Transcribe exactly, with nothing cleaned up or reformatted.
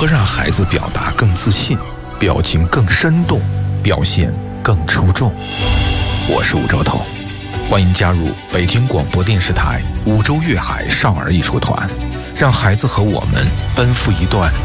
何让孩子表达更自信，表情更生动，表现更出众？我是吴周彤，欢迎加入北京广播电视台五洲粤海少儿艺术团，让孩子和我们奔赴一段